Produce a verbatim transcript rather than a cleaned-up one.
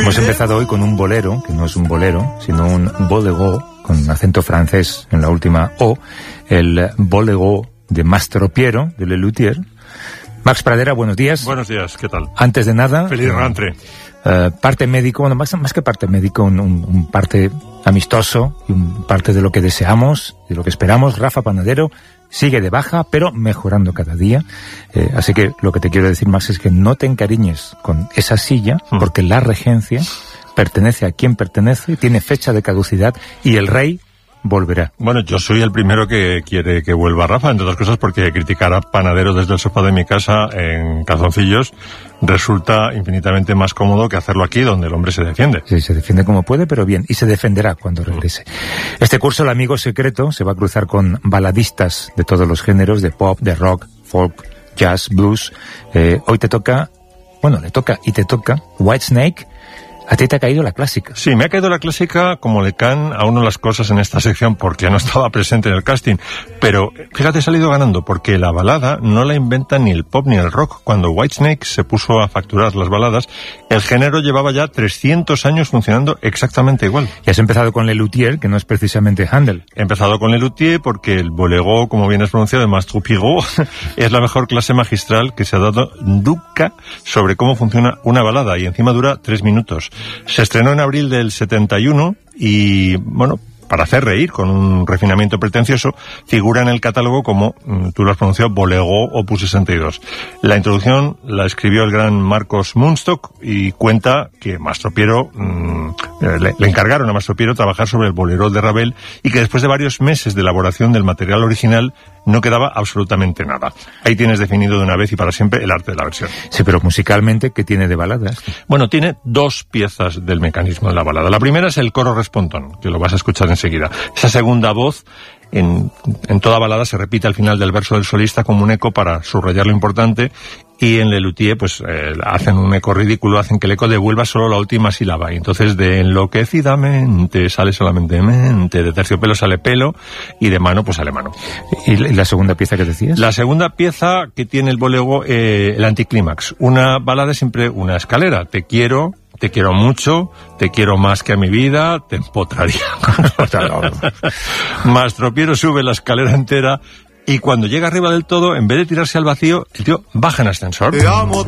Hemos empezado hoy con un bolero, que no es un bolero, sino un bolero, con acento francés en la última O, el bolero de Mastropiero, de Lelutier. Max Pradera, buenos días. Buenos días, ¿qué tal? Antes de nada... Feliz rentre. Uh, parte médico, bueno, más, más que parte médico, un, un, un parte amistoso y un parte de lo que deseamos, de lo que esperamos. Rafa Panadero sigue de baja, pero mejorando cada día. Eh, así que lo que te quiero decir, Max, es que no te encariñes con esa silla, mm. porque la regencia pertenece a quien pertenece, tiene fecha de caducidad y el rey volverá. Bueno, yo soy el primero que quiere que vuelva Rafa, entre otras cosas porque criticar a Panadero desde el sofá de mi casa en calzoncillos resulta infinitamente más cómodo que hacerlo aquí, donde el hombre se defiende. Sí, se defiende como puede, pero bien, y se defenderá cuando regrese. Este curso, el amigo secreto, se va a cruzar con baladistas de todos los géneros, de pop, de rock, folk, jazz, blues. Eh, hoy te toca, bueno, le toca y te toca Whitesnake. ¿A ti te ha caído la clásica? Sí, me ha caído la clásica como le caen a uno las cosas en esta sección porque no estaba presente en el casting. Pero fíjate, he salido ganando porque la balada no la inventa ni el pop ni el rock. Cuando Whitesnake se puso a facturar las baladas, el género llevaba ya trescientos años funcionando exactamente igual. Y has empezado con Lelutier, que no es precisamente Handel. He empezado con Lelutier porque el bolero, como bien has pronunciado, de Mastropiero, es la mejor clase magistral que se ha dado nunca sobre cómo funciona una balada y encima dura tres minutos. Se estrenó en abril del setenta y uno y, bueno, para hacer reír, con un refinamiento pretencioso, figura en el catálogo como, tú lo has pronunciado, Bolero Opus sesenta y dos. La introducción la escribió el gran Marcos Munstock y cuenta que Mastropiero, mmm, le, le encargaron a Mastropiero trabajar sobre el bolero de Ravel y que después de varios meses de elaboración del material original no quedaba absolutamente nada. Ahí tienes definido de una vez y para siempre el arte de la versión. Sí, pero musicalmente, ¿qué tiene de baladas? Bueno, tiene dos piezas del mecanismo de la balada. La primera es el coro respondón, que lo vas a escuchar enseguida. Esa segunda voz, en, en toda balada se repite al final del verso del solista como un eco para subrayar lo importante, y en Lelutier pues eh, hacen un eco ridículo, hacen que el eco devuelva solo la última sílaba, y entonces de enloquecidamente sale solamente mente, de terciopelo sale pelo, y de mano pues sale mano. ¿Y la segunda pieza que decías? La segunda pieza que tiene el bolero, eh, el anticlímax. Una balada es siempre una escalera. Te quiero, te quiero mucho, te quiero más que a mi vida, te empotraría. Mastropiero sube la escalera entera y cuando llega arriba del todo, en vez de tirarse al vacío, el tío baja en ascensor.